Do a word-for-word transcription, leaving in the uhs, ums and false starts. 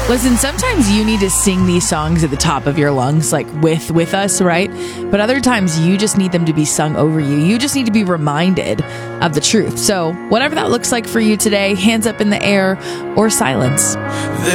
Listen, sometimes you need to sing these songs at the top of your lungs, like with with us, right? But other times you just need them to be sung over you. You just need to be reminded of the truth. So whatever that looks like for you today, hands up in the air or silence. There